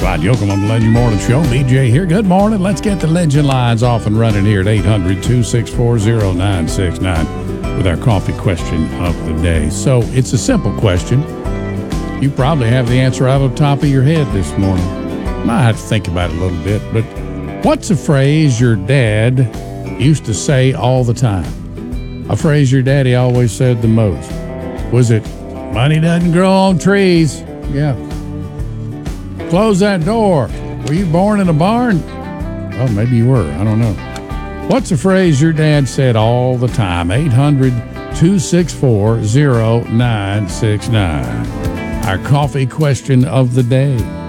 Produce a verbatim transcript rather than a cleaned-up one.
Clyde Yoakum on the Legend Morning Show. B J here. Good morning. Let's get the Legend lines off and running here at eight hundred, two six four, zero nine six nine with our coffee question of the day. So it's a simple question. You probably have the answer out of the top of your head this morning. Might have to think about it a little bit, but what's a phrase your dad used to say all the time? A phrase your daddy always said the most. Was it, money doesn't grow on trees? Yeah. Close that door. Were you born in a barn? Oh, maybe you were. I don't know. What's a phrase your dad said all the time? eight hundred, two six four, zero nine six nine. Our coffee question of the day.